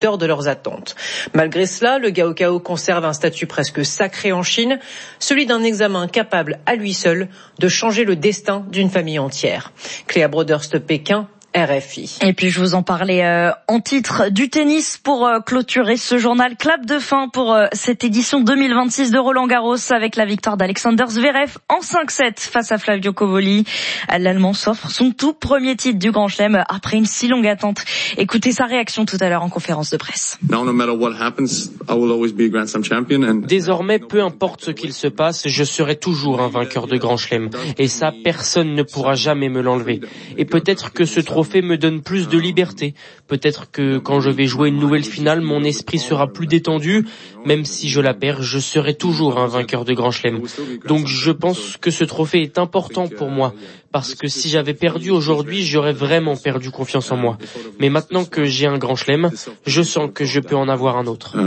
de leurs attentes. Malgré cela, le Gaokao conserve un statut presque sacré en Chine, celui d'un examen capable à lui seul de changer le destin d'une famille entière. Cléa Broderst, Pékin, RFI. Et puis je vous en parlais en titre du tennis pour clôturer ce journal. Clap de fin pour cette édition 2026 de Roland-Garros avec la victoire d'Alexander Zverev en 5-7 face à Flavio Cobolli. L'Allemand s'offre son tout premier titre du Grand Chelem après une si longue attente. Écoutez sa réaction tout à l'heure en conférence de presse. Désormais, peu importe ce qu'il se passe, je serai toujours un vainqueur de Grand Chelem. Et ça, personne ne pourra jamais me l'enlever. Et peut-être que ce trophée me donne plus de liberté. Peut-être que quand je vais jouer une nouvelle finale, mon esprit sera plus détendu. Même si je la perds, je serai toujours un vainqueur de Grand Chelem. Donc je pense que ce trophée est important pour moi. Parce que si j'avais perdu aujourd'hui, j'aurais vraiment perdu confiance en moi. Mais maintenant que j'ai un Grand Chelem, je sens que je peux en avoir un autre.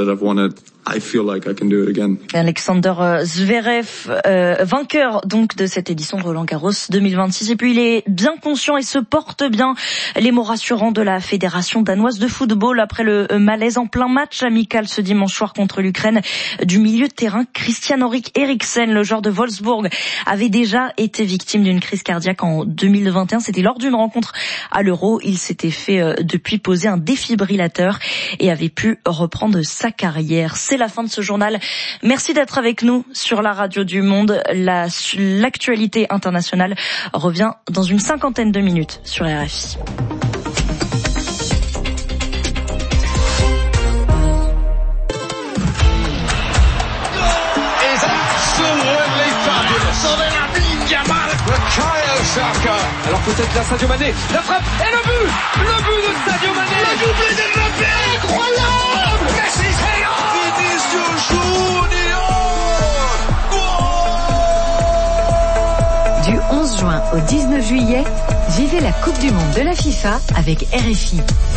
Alexander Zverev, vainqueur donc de cette édition de Roland-Garros 2026. Et puis il est bien conscient et se porte bien. Les mots rassurants de la Fédération danoise de football après le malaise en plein match amical ce dimanche soir contre l'Ukraine du milieu de terrain Christian Eriksen, le joueur de Wolfsburg, avait déjà été victime d'une crise cardiaque en 2021. C'était lors d'une rencontre à l'Euro. Il s'était fait depuis poser un défibrillateur et avait pu reprendre sa carrière. C'est la fin de ce journal. Merci d'être avec nous sur la radio du Monde. L'actualité internationale revient dans une 50aine de minutes sur RFI. Alors peut-être là Sadio Mané, la frappe et le but de Sadio Mané, le doublé d'Mbappé, incroyable, Messi géant, Vinicius Junior. Du 11 juin au 19 juillet, vivez la Coupe du Monde de la FIFA avec RFI.